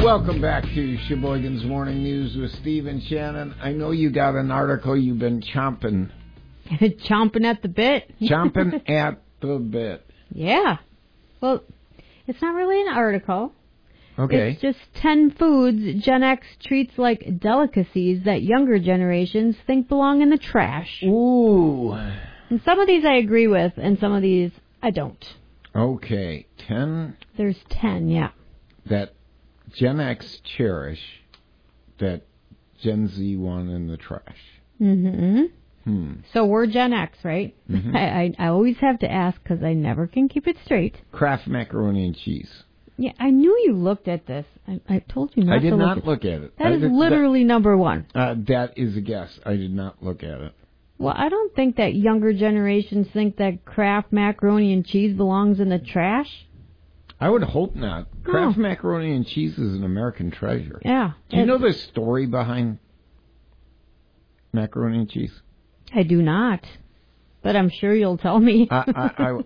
Welcome back to Sheboygan's Morning News with Steve and Shannon. I know you got an article you've been chomping. Chomping at the bit. Chomping at the bit. Yeah. Well, it's not really an article. Okay. It's just 10 foods Gen X treats like delicacies that younger generations think belong in the trash. Ooh. And some of these I agree with, and some of these I don't. Okay. 10. There's 10, yeah. That Gen X cherish that Gen Z want in the trash. Mm-hmm. So we're Gen X, right? Mm-hmm. I always have to ask because I never can keep it straight. Kraft macaroni and cheese. Yeah, I knew you looked at this. I told you not to I did look not at look at it. That is literally number one. That is a guess. I did not look at it. Well, I don't think that younger generations think that Kraft macaroni and cheese belongs in the trash. I would hope not. Kraft macaroni and cheese is an American treasure. Yeah. Do you know the story behind macaroni and cheese? I do not, but I'm sure you'll tell me. I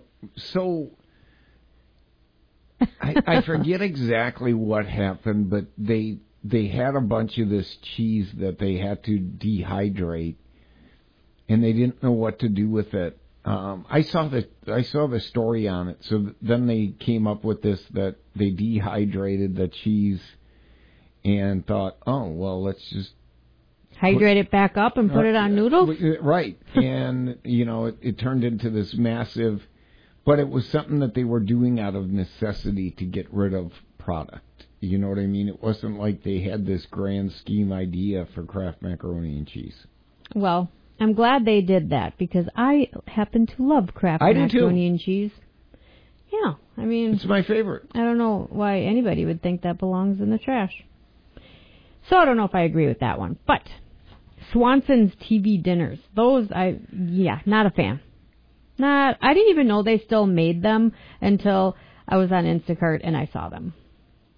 forget exactly what happened, but they had a bunch of this cheese that they had to dehydrate, and they didn't know what to do with it. I saw the story on it. So then they came up with this, that they dehydrated the cheese and thought, oh well, let's just hydrate it back up and put it on noodles. Right, and it turned into this massive. But it was something that they were doing out of necessity to get rid of product. You know what I mean? It wasn't like they had this grand scheme idea for Kraft macaroni and cheese. Well, I'm glad they did that because I happen to love Kraft macaroni and cheese. Yeah, I mean... It's my favorite. I don't know why anybody would think that belongs in the trash. So I don't know if I agree with that one. But Swanson's TV dinners, those, not a fan. I didn't even know they still made them until I was on Instacart and I saw them.